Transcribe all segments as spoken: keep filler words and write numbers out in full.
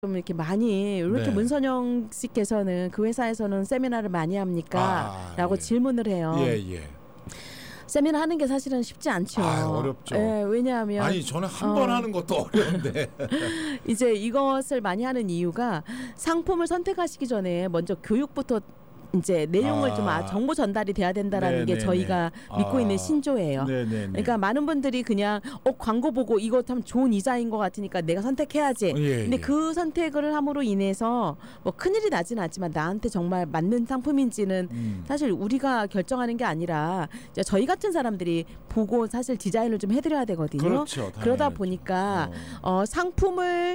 좀 이렇게 많이 이렇게 네. 문선영 씨께서는 그 회사에서는 세미나를 많이 합니까? 아, 라고 예. 질문을 해요. 예, 예. 세미나 하는 게 사실은 쉽지 않죠. 아, 어렵죠. 예, 왜냐하면 아니 저는 한 번 어. 하는 것도 어려운데. 이제 이것을 많이 하는 이유가 상품을 선택하시기 전에 먼저 교육부터 이제 내용을 아. 좀 아, 정보 전달이 돼야 된다라는 게 네네네. 저희가 믿고 아. 있는 신조예요. 네네네. 그러니까 많은 분들이 그냥 어 광고 보고 이거 참 좋은 이자인 것 같으니까 내가 선택해야지. 예, 근데 예. 그 선택을 함으로 인해서 뭐 큰일이 나진 않지만 나한테 정말 맞는 상품인지는 음. 사실 우리가 결정하는 게 아니라 이제 저희 같은 사람들이 보고 사실 디자인을 좀 해드려야 되거든요. 그렇죠. 그러다 당연하죠. 보니까 어. 어, 상품을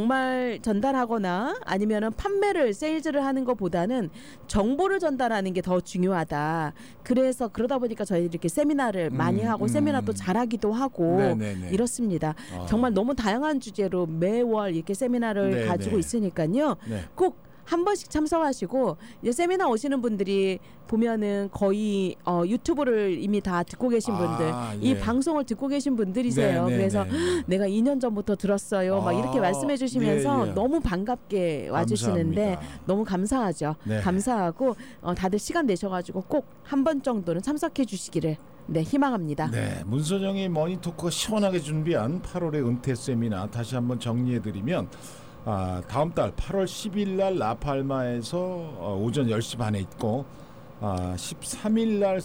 정말 전달하거나 아니면은 판매를 세일즈를 하는 것보다는 정보를 전달하는 게 더 중요하다. 그래서 그러다 보니까 저희 이렇게 세미나를 음, 많이 하고 음. 세미나도 잘하기도 하고 네네네. 이렇습니다. 아. 정말 너무 다양한 주제로 매월 이렇게 세미나를 네네. 가지고 있으니까요. 네. 꼭 한 번씩 참석하시고 이제 세미나 오시는 분들이 보면은 거의 어, 유튜브를 이미 다 듣고 계신 분들, 아, 이 예. 방송을 듣고 계신 분들이세요. 네네네. 그래서 내가 이 년 전부터 들었어요. 막 이렇게 아, 말씀해 주시면서 예, 예. 너무 반갑게 와주시는데 감사합니다. 너무 감사하죠. 네. 감사하고 어, 다들 시간 내셔가지고 꼭 한 번 정도는 참석해 주시기를 네 희망합니다. 네, 문선영의 머니토크가 시원하게 준비한 팔월의 은퇴 세미나 다시 한번 정리해드리면 아, 다음 달 팔월 십일 날 라팔마에서 어, 오전 열 시 반에 있고 아, 십삼 일 날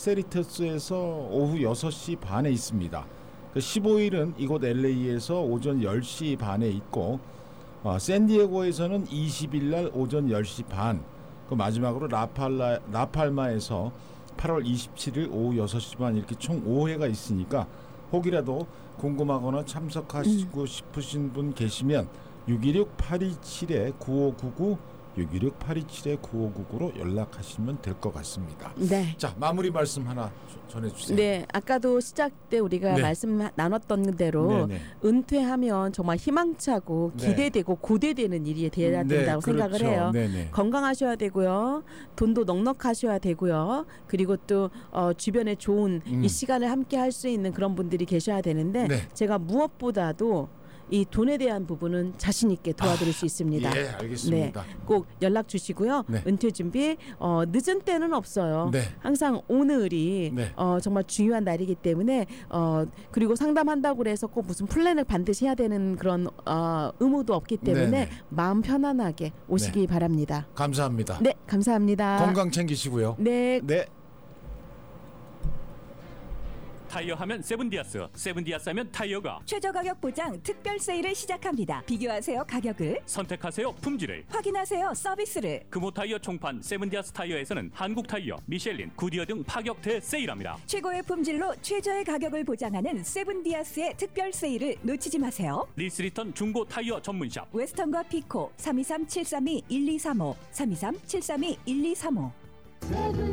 세리터스에서 오후 여섯 시 반에 있습니다. 그 십오 일은 이곳 엘에이에서 오전 열 시 반에 있고 어, 샌디에고에서는 이십 일 날 오전 열 시 반, 그 마지막으로 라팔라, 라팔마에서 팔월 이십칠 일 오후 여섯 시 반 이렇게 총 오 회가 있으니까 혹이라도 궁금하거나 참석하시고 음. 싶으신 분 계시면 육일육 팔이칠 구오구구 육일육 팔이칠 구오구구로 연락하시면 될 것 같습니다. 네. 자, 마무리 말씀 하나 전해주세요. 네, 아까도 시작 때 우리가 네. 말씀 나눴던 대로 네네. 은퇴하면 정말 희망차고 네. 기대되고 고대되는 일이 돼야 네, 된다고 생각을 그렇죠. 해요. 네네. 건강하셔야 되고요, 돈도 넉넉하셔야 되고요, 그리고 또 어, 주변에 좋은 음. 이 시간을 함께 할 수 있는 그런 분들이 계셔야 되는데 네. 제가 무엇보다도 이 돈에 대한 부분은 자신 있게 도와드릴 아, 수 있습니다. 예, 알겠습니다. 네, 꼭 연락 주시고요. 네. 은퇴 준비 어, 늦은 때는 없어요. 네. 항상 오늘이 네. 어, 정말 중요한 날이기 때문에 어, 그리고 상담한다고 해서 꼭 무슨 플랜을 반드시 해야 되는 그런 어, 의무도 없기 때문에 네네. 마음 편안하게 오시기 네. 바랍니다. 감사합니다. 네, 감사합니다. 건강 챙기시고요. 네. 네. 타이어 하면 세븐디아스, 세븐디아스 하면 타이어가. 최저 가격 보장 특별 세일을 시작합니다. 비교하세요 가격을, 선택하세요 품질을. 확인하세요 서비스를. 금호 타이어 총판 세븐디아스 타이어에서는 한국 타이어, 미셸린, 구디어 등 파격 대세일합니다. 최고의 품질로 최저의 가격을 보장하는 세븐디아스의 특별 세일을 놓치지 마세요. 리스리턴 중고 타이어 전문샵. 웨스턴과 피코 삼이삼 칠삼이 일이삼오 삼이삼 칠삼이 일이삼오.